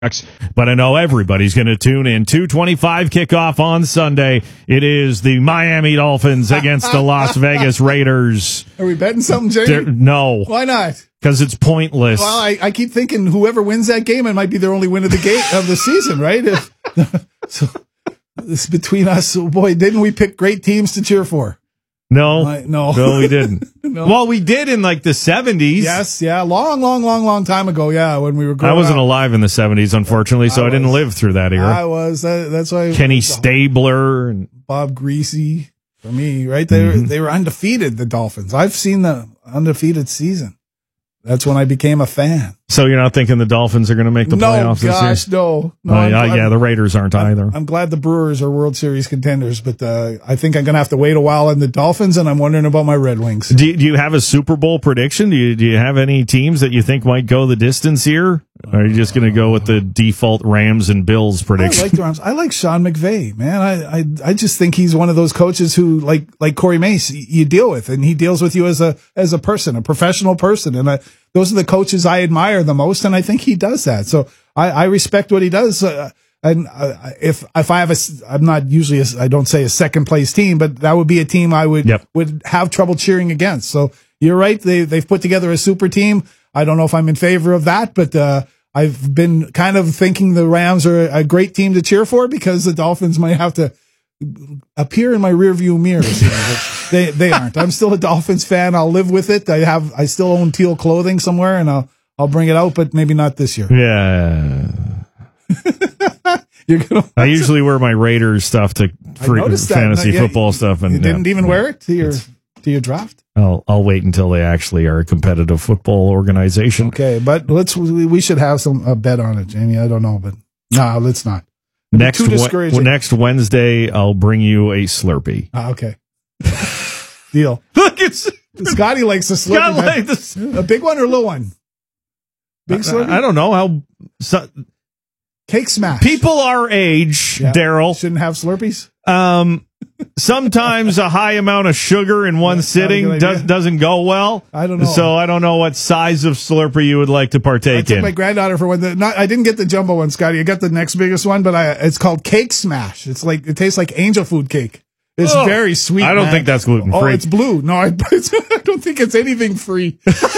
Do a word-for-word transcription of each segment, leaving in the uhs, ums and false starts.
But I know everybody's going to tune in. two twenty-five kickoff on Sunday. It is the Miami Dolphins against the Las Vegas Raiders. Are we betting something, Jamie? They're, no. Why not? Because it's pointless. Well, I, I keep thinking whoever wins that game, it might be their only win of the game of the season, right? So it's between us. Oh boy, didn't we pick great teams to cheer for? No, I, no, no, we didn't. No. Well, we did in like the seventies. Yes, yeah, long, long, long, long time ago. Yeah, when we were growing I wasn't up. alive in the seventies, unfortunately, so I, I didn't live through that era. I was. That, that's why Kenny Stabler and Bob Greasy for me, right? They mm-hmm. were they were undefeated. The Dolphins. I've seen the undefeated season. That's when I became a fan. So you're not thinking the Dolphins are going to make the no, playoffs gosh, this year? No, no. Oh, yeah, yeah, the Raiders aren't I'm, either. I'm glad the Brewers are World Series contenders, but uh, I think I'm going to have to wait a while on the Dolphins, and I'm wondering about my Red Wings. Do you, do you have a Super Bowl prediction? Do you, do you have any teams that you think might go the distance here? Or are you just going to go with the default Rams and Bills prediction? I like the Rams. I like Sean McVay, man. I, I I just think he's one of those coaches who, like like Corey Mace, you deal with, and he deals with you as a as a person, a professional person, and I, those are the coaches I admire the most, and I think he does that. So I, I respect what he does. Uh, and uh, if if I have a, I'm not usually a, I don't say a second place team, but that would be a team I would yep. would have trouble cheering against. So you're right. They they've put together a super team. I don't know if I'm in favor of that, but uh, I've been kind of thinking the Rams are a great team to cheer for because the Dolphins might have to appear in my rearview mirrors. You know, but they they aren't. I'm still a Dolphins fan. I'll live with it. I have I still own teal clothing somewhere, and I'll I'll bring it out, but maybe not this year. Yeah. You're gonna I usually wear my Raiders stuff to free fantasy that. football you, stuff, and you didn't yeah, even yeah. wear it to your to your draft. I'll I'll wait until they actually are a competitive football organization. Okay, but let's we, we should have some a bet on it, Jamie. I don't know, but no, let's not. Next we, next Wednesday, I'll bring you a Slurpee. Ah, okay, deal. Look, it's Scotty likes a Slurpee. Like this. A big one or a little one? Big Slurpee. I, I don't know how. So, Cake Smash. People our age, yeah. Daryl, shouldn't have Slurpees. Um, sometimes a high amount of sugar in one That's sitting does, doesn't go well. I don't know. So I don't know what size of Slurpee you would like to partake I took in. my granddaughter for one. The, not, I didn't get the jumbo one, Scotty. I got the next biggest one, but I, it's called Cake Smash. It's like it tastes like angel food cake. It's oh, very sweet. I don't man. think that's gluten free. Oh, it's blue. No, I, I don't think it's anything free.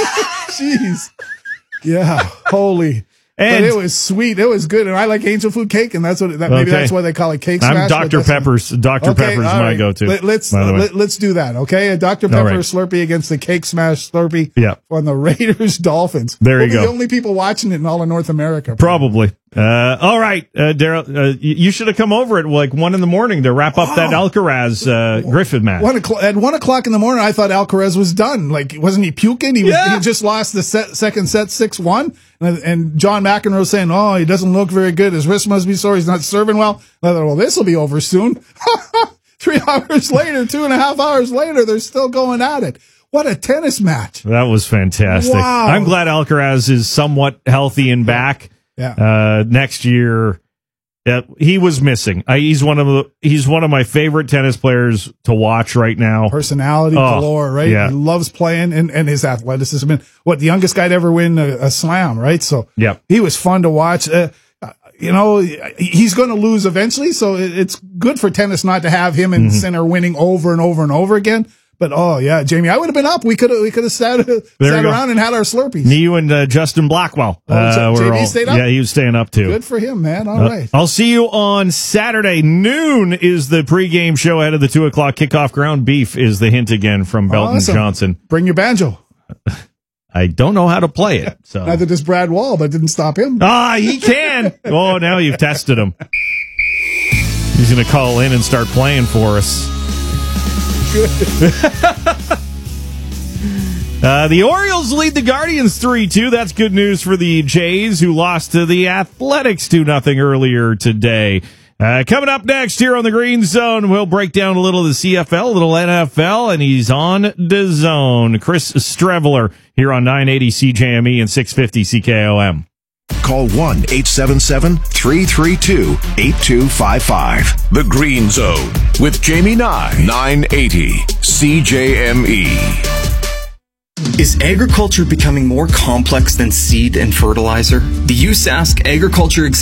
Jeez. Yeah. Holy. And but it was sweet. It was good, and I like angel food cake, and that's what that, maybe okay. that's why they call it Cake Smash. I'm Doctor Pepper's. Doctor okay, Pepper's right. my go-to. Let, let's let, let's do that, okay? A Doctor Pepper right. Slurpee against the Cake Smash Slurpee. Yeah. On the Raiders Dolphins. There we'll you be go. The only people watching it in all of North America. Probably. Uh, all right, uh, Daryl, uh, you should have come over at like one in the morning to wrap up oh. that Alcaraz uh, Griffin match. One o'clock, at one o'clock in the morning, I thought Alcaraz was done. Like, wasn't he puking? He was. Yeah. He just lost the set, second set six one. And, and John McEnroe saying, "Oh, he doesn't look very good. His wrist must be sore. He's not serving well." And I thought, well, this will be over soon. Three hours later, two and a half hours later, they're still going at it. What a tennis match! That was fantastic. Wow. I'm glad Alcaraz is somewhat healthy and back. Yeah. Uh, next year, uh, he was missing. Uh, he's one of the. He's one of my favorite tennis players to watch right now. Personality oh, galore, right? Yeah. He loves playing, and, and his athleticism. And what the youngest guy to ever win a, a slam, right? So yeah, he was fun to watch. Uh, you know, he's going to lose eventually, so it's good for tennis not to have him in mm-hmm. center winning over and over and over again. But oh yeah, Jamie, I would have been up. We could have we could have sat sat around and had our Slurpees. You and uh, Justin Blackwell. Oh, uh, J B stayed up? Yeah, he was staying up too. Good for him, man. All uh, right. I'll see you on Saturday. Noon is the pregame show ahead of the two o'clock kickoff. Ground beef is the hint again from Belton awesome. Johnson. Bring your banjo. I don't know how to play it. So neither does Brad Wall, but it didn't stop him. Ah, he can. Oh, now you've tested him. He's going to call in and start playing for us. Good. uh, the Orioles lead the Guardians three two. That's good news for the Jays, who lost to the Athletics two nothing earlier today. Uh, coming up next here on the Green Zone, we'll break down a little of the C F L, a little N F L, and he's on D A Z N. Chris Streveler here on nine eighty C J M E and six fifty C K O M. Call one eight seven seven, three three two, eight two five five. The Green Zone with Jamie Nye, nine eighty C J M E. Is agriculture becoming more complex than seed and fertilizer? The U S A S C Agriculture